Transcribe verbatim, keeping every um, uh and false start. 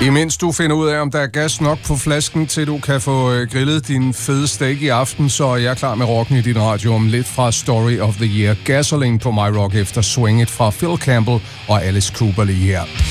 Imens du finder ud af, om der er gas nok på flasken, til du kan få grillet din fede steak i aften, så er jeg klar med rocken i din radio om lidt fra Story of the Year. Gasoline på My Rock efter Swing It fra Phil Campbell og Alice Cooper lige her.